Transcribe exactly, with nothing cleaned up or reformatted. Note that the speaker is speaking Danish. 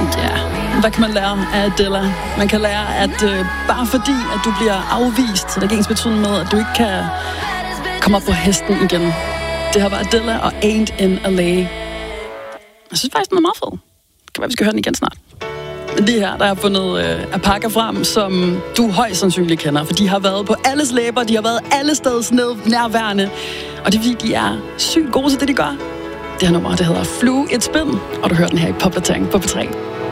Ja, hvad kan man lære af Adele? Man kan lære, at øh, bare fordi, at du bliver afvist, så det er ikke ens betydende med, at du ikke kan komme op på hesten igen. Det her var Adele og Ain't in L A. Jeg synes faktisk, den er meget fed. Det kan være, vi skal høre den igen snart. Men det her, der har jeg fundet øh, Apaka frem, som du højst sandsynligt kender, for de har været på alles læber, de har været alle steds ned, nærværende, og det er fordi, de er sygt gode til det, de gør. Det her nummer, det hedder Flew It's Been, og du hører den her i Pop Latang på P tre.